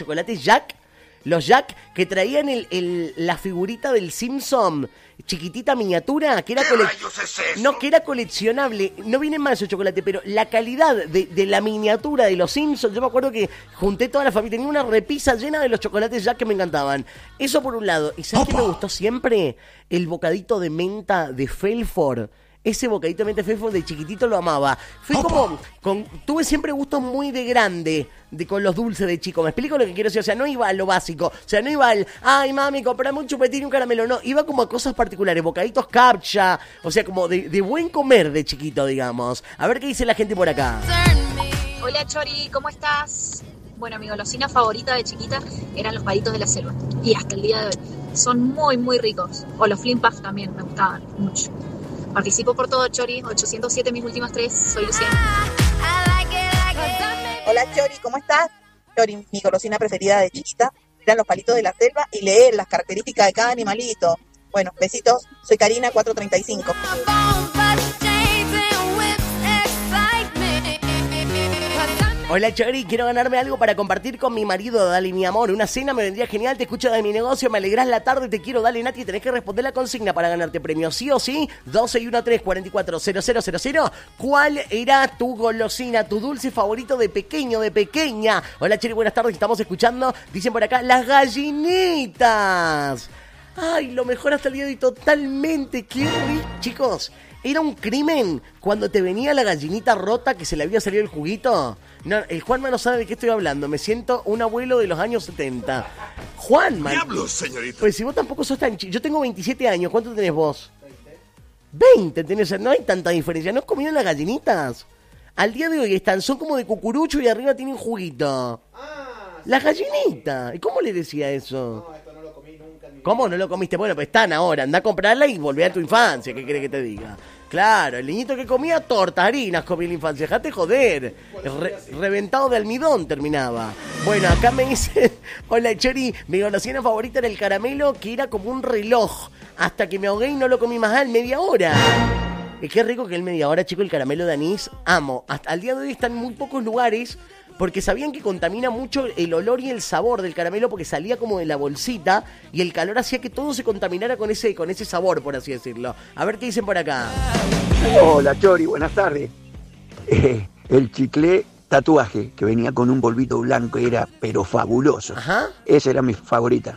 chocolates Jack. Los Jack que traían la figurita del Simpson, chiquitita miniatura, que era que era coleccionable. No vienen mal esos chocolates, pero la calidad de la miniatura de los Simpsons, yo me acuerdo que junté toda la familia, tenía una repisa llena de los chocolates Jack que me encantaban. Eso por un lado. ¿Y sabes qué me gustó siempre? El bocadito de menta de Felford. Ese bocadito de menta de Felford de chiquitito lo amaba. Fui tuve siempre gustos muy de grande con los dulces de chico. ¿Me explico lo que quiero decir? O sea, no iba a lo básico. O sea, no iba al, ay, mami, comprame un chupetín y un caramelo. No, iba como a cosas particulares. Bocaditos captcha. O sea, como de buen comer de chiquito, digamos. A ver qué dice la gente por acá. Hola, Chori, ¿cómo estás? Bueno, mi golosina favorita de chiquita eran los palitos de la selva. Y hasta el día de hoy. Son muy, muy ricos. O los Flim Puff también me gustaban mucho. Participo por todo, Chori. 807 mis últimas 3. Soy Luciana. Hola, Chori, ¿cómo estás? Chori, mi golosina preferida de chiquita eran los palitos de la selva y leer las características de cada animalito. Bueno, besitos. Soy Karina, 435. Hola, Chori, quiero ganarme algo para compartir con mi marido. Dale, mi amor, una cena me vendría genial. Te escucho de mi negocio, me alegrás la tarde. Te quiero, dale, Nati, tenés que responder la consigna para ganarte premio, sí o sí. 1213-440000. ¿Cuál era tu golosina, tu dulce favorito de pequeño, de pequeña? Hola, Chori, buenas tardes, estamos escuchando. Dicen por acá, las gallinitas. Ay, lo mejor hasta el día de hoy, totalmente. Qué rico, chicos. ¿Era un crimen cuando te venía la gallinita rota que se le había salido el juguito? No, el Juanma no sabe de qué estoy hablando. Me siento un abuelo de los años 70. Juanma. ¡Diablos, señorita! Pues si vos tampoco sos tan chico. Yo tengo 27 años. ¿Cuánto tenés vos? 20 tenés. No hay tanta diferencia. ¿No has comido las gallinitas? Al día de hoy son como de cucurucho y arriba tienen juguito. Las gallinitas. ¿Y cómo le decía eso? No, esto no lo comí nunca en mi vida. ¿Cómo no lo comiste? Bueno, pues están ahora. Anda a comprarla y volvé a tu infancia. ¿Qué querés que te diga? Claro, el niñito que comía tortas, harinas comía en la infancia. Dejate joder. Reventado de almidón terminaba. Bueno, acá me dice, hola, Chori, mi golosina favorita era el caramelo que era como un reloj. Hasta que me ahogué y no lo comí más media hora. Y qué rico que el media hora, chico, el caramelo de anís. Amo. Hasta al día de hoy están en muy pocos lugares porque sabían que contamina mucho el olor y el sabor del caramelo porque salía como de la bolsita y el calor hacía que todo se contaminara con ese sabor, por así decirlo. A ver qué dicen por acá. Hola, Chori, buenas tardes. El chicle tatuaje que venía con un polvito blanco era pero fabuloso. Ajá. Esa era mi favorita.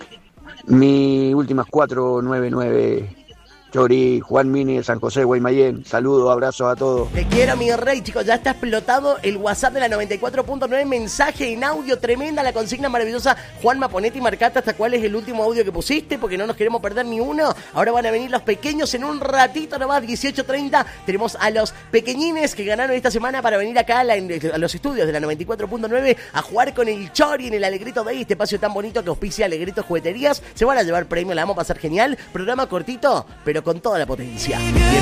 Mi últimas 499. Chori, Juan Mini de San José, Guaymallén. Saludos, abrazos a todos. Te quiero, mi rey, chicos. Ya está explotado el WhatsApp de la 94.9. Mensaje en audio, tremenda la consigna maravillosa. Juanma, ponete y marcate hasta cuál es el último audio que pusiste, porque no nos queremos perder ni uno. Ahora van a venir los pequeños en un ratito nomás, 18:30. Tenemos a los pequeñines que ganaron esta semana para venir acá a los estudios de la 94.9 a jugar con el Chori en el Alegrito Day, este espacio tan bonito que auspicia Alegrito Jugueterías. Se van a llevar premio, la vamos a pasar genial. Programa cortito, pero con toda la potencia.